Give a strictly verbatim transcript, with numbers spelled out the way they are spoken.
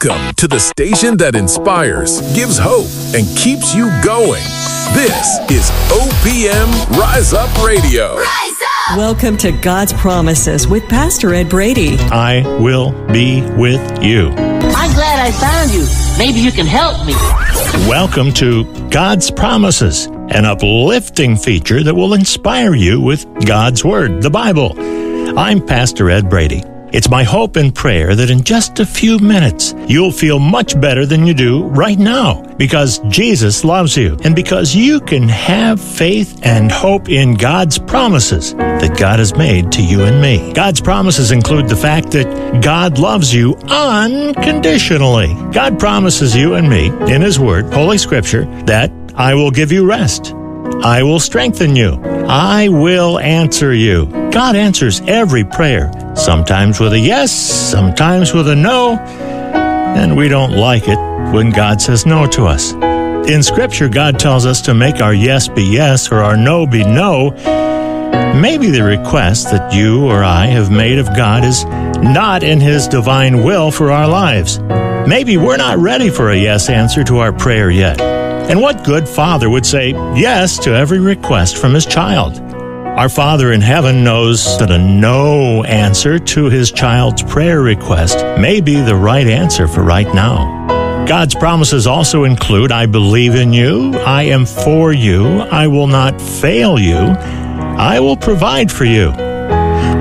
Welcome to the station that inspires, gives hope, and keeps you going. This is O P M Rise Up Radio. Rise up! Welcome to God's Promises with Pastor Ed Brady. I will be with you. I'm glad I found you. Maybe you can help me. Welcome to God's Promises, an uplifting feature that will inspire you with God's Word, the Bible. I'm Pastor Ed Brady. It's my hope and prayer that in just a few minutes, you'll feel much better than you do right now because Jesus loves you and because you can have faith and hope in God's promises that God has made to you and me. God's promises include the fact that God loves you unconditionally. God promises you and me in His Word, Holy Scripture, that I will give you rest. I will strengthen you. I will answer you. God answers every prayer, sometimes with a yes, sometimes with a no, and we don't like it when God says no to us. In Scripture, God tells us to make our yes be yes or our no be no. Maybe the request that you or I have made of God is not in His divine will for our lives. Maybe we're not ready for a yes answer to our prayer yet. And what good father would say yes to every request from his child? Our Father in heaven knows that a no answer to his child's prayer request may be the right answer for right now. God's promises also include, I believe in you, I am for you, I will not fail you, I will provide for you.